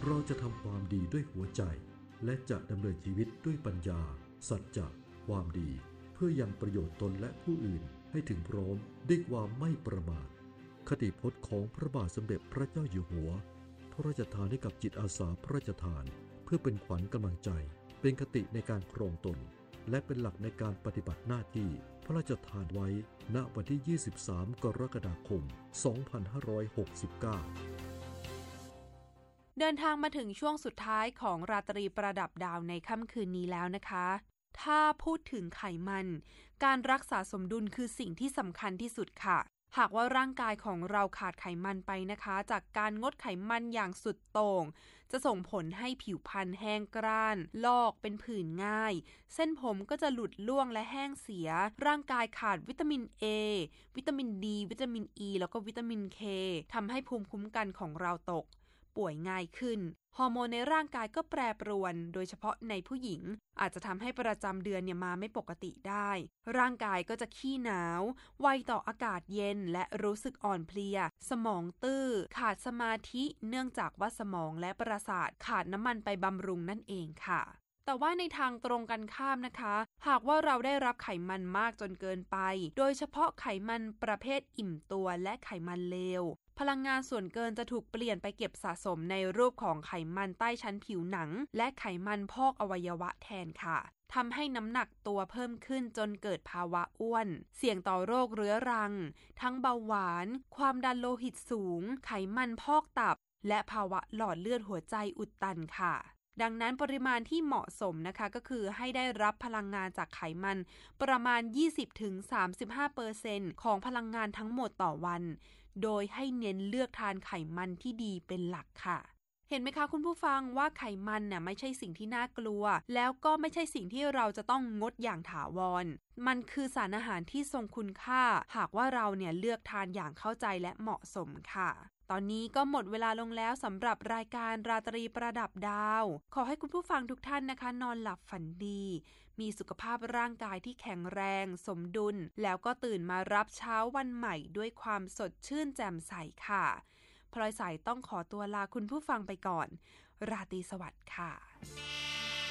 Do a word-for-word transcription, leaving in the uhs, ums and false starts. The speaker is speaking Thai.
เราจะทำความดีด้วยหัวใจและจะดำเนินชีวิตด้วยปัญญาสัจจะความดีเพื่อยังประโยชน์ตนและผู้อื่นให้ถึงพร้อมด้วยความไม่ประมาทคติพจน์ของพระบาทสมเด็จพระเจ้าอยู่หัวพระราชทานให้กับจิตอาสาพระราชทานเพื่อเป็นขวัญกำลังใจเป็นคติในการครองตนและเป็นหลักในการปฏิบัติหน้าที่พระราชทานไว้ณวันที่ยี่สิบสามกรกฎาคมสองพันห้าร้อยหกสิบเก้าเดินทางมาถึงช่วงสุดท้ายของราตรีประดับดาวในค่ำคืนนี้แล้วนะคะถ้าพูดถึงไขมันการรักษาสมดุลคือสิ่งที่สำคัญที่สุดค่ะหากว่าร่างกายของเราขาดไขมันไปนะคะจากการงดไขมันอย่างสุดโต่งจะส่งผลให้ผิวพรรณแห้งกร้านลอกเป็นผื่นง่ายเส้นผมก็จะหลุดร่วงและแห้งเสียร่างกายขาดวิตามิน A วิตามิน D วิตามิน E แล้วก็วิตามิน K ทำให้ภูมิคุ้มกันของเราตกป่วยง่ายขึ้นฮอร์โมนในร่างกายก็แปรปรวนโดยเฉพาะในผู้หญิงอาจจะทำให้ประจำเดือนเนี่ยมาไม่ปกติได้ร่างกายก็จะขี้หนาวไวต่ออากาศเย็นและรู้สึกอ่อนเพลียสมองตื้อขาดสมาธิเนื่องจากว่าสมองและประสาทขาดน้ำมันไปบำรุงนั่นเองค่ะแต่ว่าในทางตรงกันข้ามนะคะหากว่าเราได้รับไขมันมากจนเกินไปโดยเฉพาะไขมันประเภทอิ่มตัวและไขมันเลวพลังงานส่วนเกินจะถูกเปลี่ยนไปเก็บสะสมในรูปของไขมันใต้ชั้นผิวหนังและไขมันพอกอวัยวะแทนค่ะทำให้น้ำหนักตัวเพิ่มขึ้นจนเกิดภาวะอ้วนเสี่ยงต่อโรคเรื้อรังทั้งเบาหวานความดันโลหิตสูงไขมันพอกตับและภาวะหลอดเลือดหัวใจอุดตันค่ะดังนั้นปริมาณที่เหมาะสมนะคะก็คือให้ได้รับพลังงานจากไขมันประมาณ ยี่สิบถึงสามสิบห้าเปอร์เซ็นต์ ของพลังงานทั้งหมดต่อวันโดยให้เน้นเลือกทานไขมันที่ดีเป็นหลักค่ะเห็นไหมคะคุณผู้ฟังว่าไขมันน่ะไม่ใช่สิ่งที่น่ากลัวแล้วก็ไม่ใช่สิ่งที่เราจะต้องงดอย่างถาวรมันคือสารอาหารที่ทรงคุณค่าหากว่าเราเนี่ยเลือกทานอย่างเข้าใจและเหมาะสมค่ะตอนนี้ก็หมดเวลาลงแล้วสำหรับรายการราตรีประดับดาวขอให้คุณผู้ฟังทุกท่านนะคะนอนหลับฝันดีมีสุขภาพร่างกายที่แข็งแรงสมดุลแล้วก็ตื่นมารับเช้าวันใหม่ด้วยความสดชื่นแจ่มใสค่ะพลอยสายต้องขอตัวลาคุณผู้ฟังไปก่อนราตรีสวัสดิ์ค่ะ